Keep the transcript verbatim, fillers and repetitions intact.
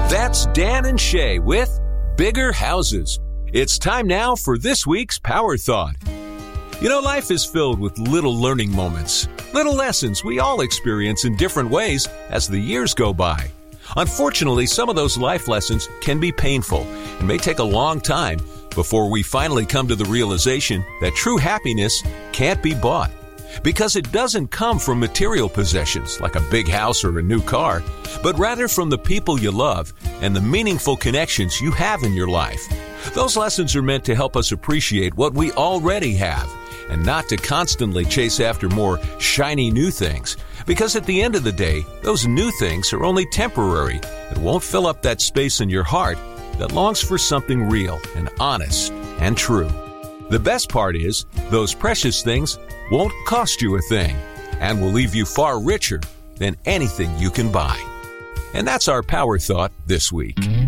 That's Dan and Shay with Bigger Houses. It's time now for this week's Power Thought. You know, life is filled with little learning moments, little lessons we all experience in different ways as the years go by. Unfortunately, some of those life lessons can be painful and may take a long time before we finally come to the realization that true happiness can't be bought. Because it doesn't come from material possessions like a big house or a new car, but rather from the people you love and the meaningful connections you have in your life. Those lessons are meant to help us appreciate what we already have and not to constantly chase after more shiny new things. Because at the end of the day, those new things are only temporary and won't fill up that space in your heart that longs for something real and honest and true. The best part is, those precious things won't cost you a thing and will leave you far richer than anything you can buy. And that's our Power Thought this week.